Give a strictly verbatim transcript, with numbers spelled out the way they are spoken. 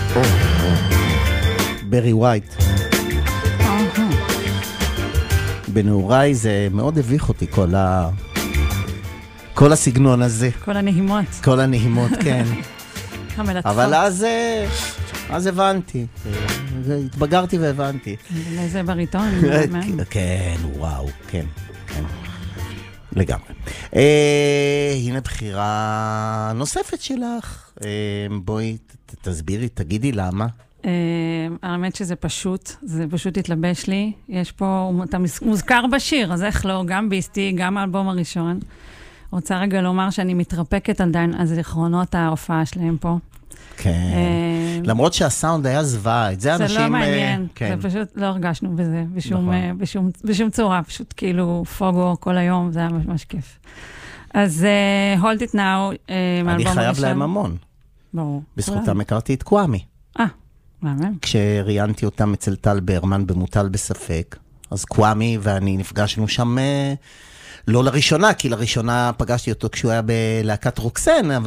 ברי ווייט. בנעוריי זה מאוד הביך אותי, כל ה... כל הסגנון הזה. כל הנהימות. כל הנהימות, כן. המלטפות. אבל אז, אז הבנתי. התבגרתי והבנתי. לאיזה בריטון. כן, וואו, כן, כן. לגמרי. הנה בחירה נוספת שלך. בואי, תסבירי, תגידי למה. האמת שזה פשוט, זה פשוט התלבש לי. יש פה, אתה מוזכר בשיר, אז איך לא, גם ביסטי, גם האלבום הראשון. רוצה רגע לומר שאני מתרפקת עדיין על זיכרונות ההופעה שלהם פה. כן. למרות שהסאונד היה זוועה, את זה אנשים... זה לא מעניין, זה פשוט לא הרגשנו בזה, בשום צורה, פשוט כאילו פוגו כל היום, זה היה ממש כיף. אז Hold It Now, אני חייב להם המון. ברור. בזכותם הכרתי את קוואמי. אה, מאמן. כשראיינתי אותם אצל טל ברמן במוטל בספק, אז קוואמי ואני נפגשנו שם... לא לראשונה, כי לראשונה פגשתי אותו כשהוא היה בלהקת רוקסן,